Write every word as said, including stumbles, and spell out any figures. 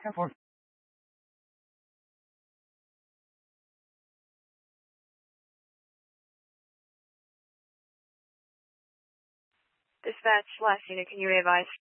ten four. Dispatch, last unit, can you advise?